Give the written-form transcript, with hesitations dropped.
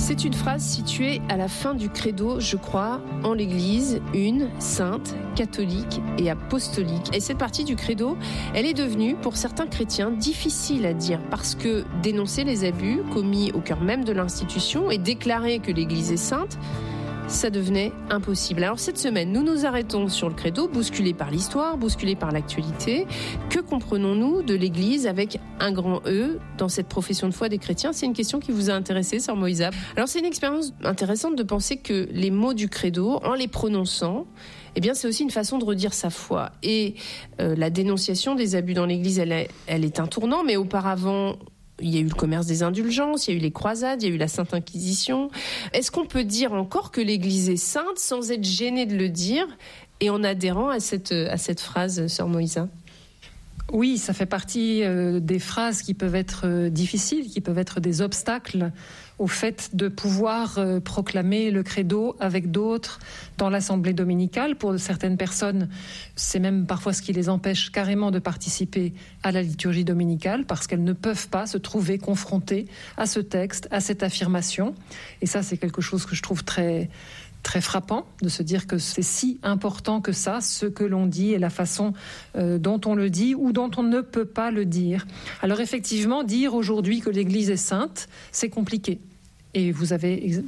C'est une phrase située à la fin du credo, je crois, en l'Église, une, sainte, catholique et apostolique. Et cette partie du credo, elle est devenue, pour certains chrétiens, difficile à dire parce que dénoncer les abus commis au cœur même de l'institution et déclarer que l'Église est sainte, ça devenait impossible. Alors cette semaine, nous nous arrêtons sur le credo, bousculés par l'histoire, bousculés par l'actualité. Que comprenons-nous de l'Église avec un grand E dans cette profession de foi des chrétiens? C'est une question qui vous a intéressé, sœur Moïsa. Alors c'est une expérience intéressante de penser que les mots du credo, en les prononçant, eh bien, c'est aussi une façon de redire sa foi. Et la dénonciation des abus dans l'Église, elle est un tournant, mais auparavant, il y a eu le commerce des indulgences, il y a eu les croisades, il y a eu la Sainte Inquisition. Est-ce qu'on peut dire encore que l'Église est sainte sans être gêné de le dire et en adhérant à cette phrase, sœur Moïsa? Oui, ça fait partie des phrases qui peuvent être difficiles, qui peuvent être des obstacles au fait de pouvoir proclamer le credo avec d'autres dans l'assemblée dominicale. Pour certaines personnes, c'est même parfois ce qui les empêche carrément de participer à la liturgie dominicale parce qu'elles ne peuvent pas se trouver confrontées à ce texte, à cette affirmation. Et ça, c'est quelque chose que je trouve très frappant, de se dire que c'est si important que ça, ce que l'on dit et la façon dont on le dit ou dont on ne peut pas le dire. Alors effectivement, dire aujourd'hui que l'Église est sainte, c'est compliqué. Et vous avez